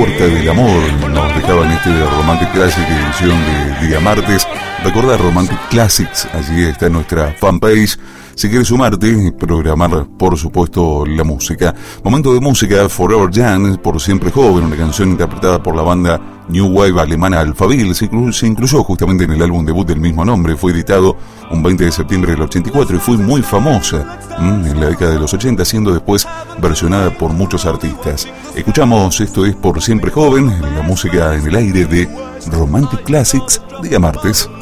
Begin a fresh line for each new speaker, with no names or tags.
torta del amor. Nos dejaban este de Romantic Classic, edición de día martes. Recordá Romantic Classics, allí está nuestra fanpage. Si quieres sumarte y programar, por supuesto, la música. Momento de música, Forever Young, Por Siempre Joven, una canción interpretada por la banda New Wave alemana Alphaville. Se incluyó justamente en el álbum debut del mismo nombre. Fue editado un 20 de septiembre del 84 y fue muy famosa en la década de los 80, siendo después versionada por muchos artistas. Escuchamos, esto es Por Siempre Joven, la música en el aire de Romantic Classics, día martes.